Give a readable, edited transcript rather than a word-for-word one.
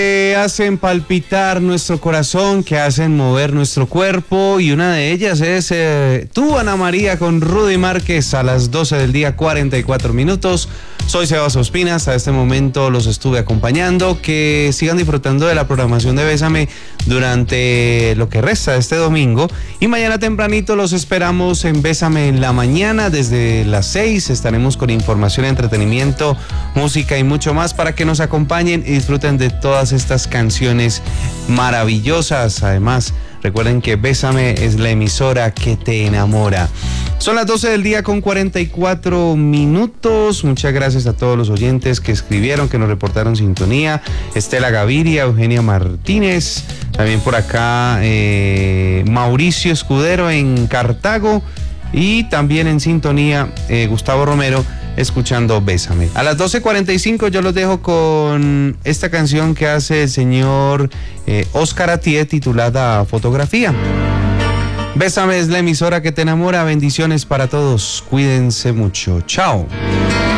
Que hacen palpitar nuestro corazón, que hacen mover nuestro cuerpo, y una de ellas es Tú, Ana María, con Rudy Márquez a las 12 del día, 44 minutos. Soy Sebas Ospina, hasta este momento los estuve acompañando. Que sigan disfrutando de la programación de Bésame durante lo que resta de este domingo, y mañana tempranito los esperamos en Bésame en la mañana. Desde las 6 estaremos con información, entretenimiento, música y mucho más para que nos acompañen y disfruten de todas estas canciones maravillosas. Además, recuerden que Bésame es la emisora que te enamora. Son las 12 del día con 44 minutos. Muchas gracias a todos los oyentes que escribieron, que nos reportaron sintonía. Estela Gaviria, Eugenia Martínez, también por acá Mauricio Escudero en Cartago, y también en sintonía Gustavo Romero, escuchando Bésame. A las 12:45 yo los dejo con esta canción que hace el señor Oscar Atié, titulada Fotografía. Bésame es la emisora que te enamora. Bendiciones para todos. Cuídense mucho. Chao.